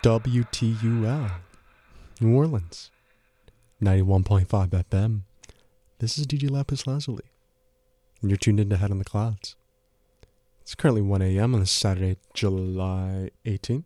WTUL, New Orleans, 91.5 FM. This is DJ Lapis Lazuli, and you're tuned in to Head on the Clouds. It's currently 1 a.m. on this Saturday, July 18th.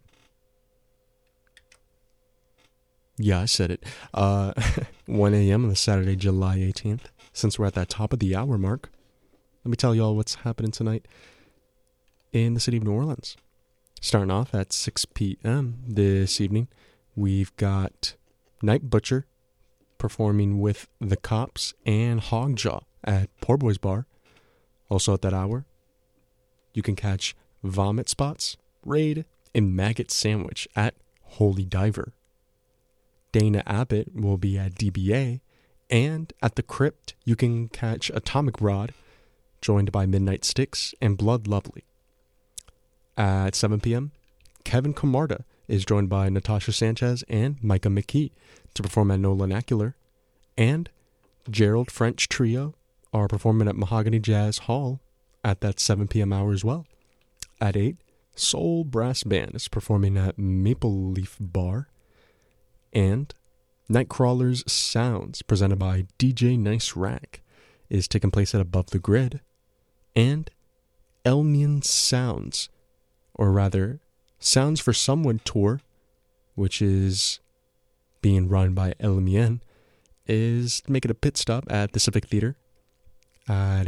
Yeah, I said it. 1 a.m. on the Saturday, July 18th. Since we're at that top of the hour mark, let me tell y'all what's happening tonight in the city of New Orleans. Starting off at 6 p.m. this evening, we've got Night Butcher performing with The Cops and Hogjaw at Poor Boys Bar. Also at that hour, you can catch Vomit Spots, Raid, and Maggot Sandwich at Holy Diver. Dana Abbott will be at DBA, and at the Crypt, you can catch Atomic Rod, joined by Midnight Sticks and Blood Lovely. At 7 p.m., Kevin Camarda is joined by Natasha Sanchez and Micah McKee to perform at No Linacular, and Gerald French Trio are performing at Mahogany Jazz Hall at that 7 p.m. hour as well. At 8, Soul Brass Band is performing at Maple Leaf Bar, and Nightcrawler's Sounds, presented by DJ Nice Rack, is taking place at Above the Grid, and Elmian Sounds, or rather, Sounds for Someone Tour, which is being run by Elmian, is making a pit stop at the Civic Theater at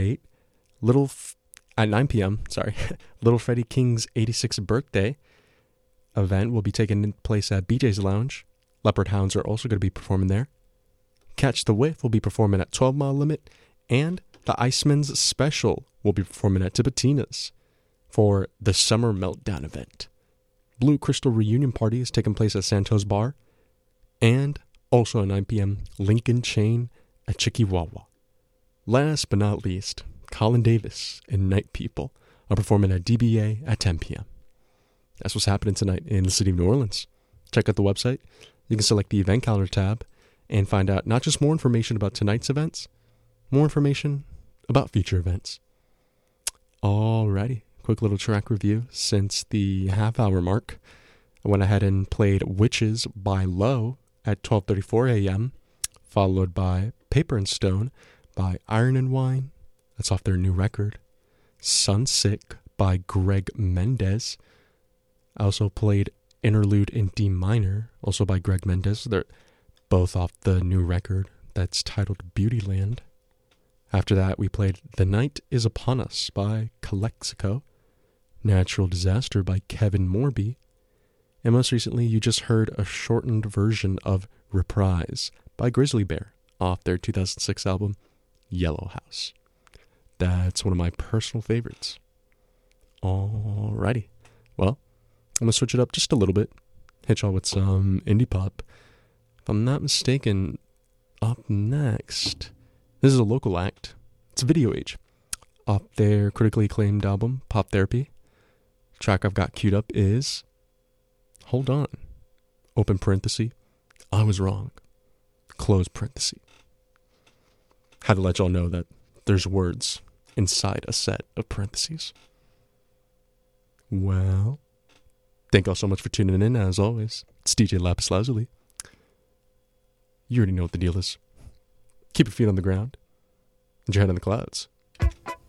9 p.m., Little Freddie King's 86th birthday event will be taking place at BJ's Lounge. Leopard Hounds are also going to be performing there. Catch the Whiff will be performing at 12 Mile Limit, and the Iceman's Special will be performing at Tipitina's for the Summer Meltdown event. Blue Crystal Reunion Party is taking place at Santos Bar, and also at 9 p.m., Lincoln Chain at Chikiwawa. Last but not least, Colin Davis and Night People are performing at DBA at 10 p.m. That's what's happening tonight in the city of New Orleans. Check out the website. You can select the event calendar tab and find out not just more information about tonight's events, more information about future events. Alrighty, quick little track review since the half-hour mark. I went ahead and played Witches by Low at 12:34 a.m., followed by Paper and Stone by Iron and Wine. That's off their new record. Sunsick by Greg Mendez. I also played Interlude in D minor, also by Greg Mendez. They're both off the new record that's titled Beautyland. After that, we played The Night Is Upon Us by Calexico, Natural Disaster by Kevin Morby, and most recently you just heard a shortened version of Reprise by Grizzly Bear off their 2006 album Yellow House. That's one of my personal favorites. Alrighty, well, I'm going to switch it up just a little bit, hit y'all with some indie pop. If I'm not mistaken, up next, this is a local act. It's Video Age, off their critically acclaimed album, Pop Therapy. The track I've got queued up is Hold On, open parenthesis, I was wrong, close parenthesis. Had to let y'all know that there's words inside a set of parentheses. Well, thank y'all so much for tuning in, as always. It's DJ Lapis Lazuli. You already know what the deal is. Keep your feet on the ground and your head in the clouds.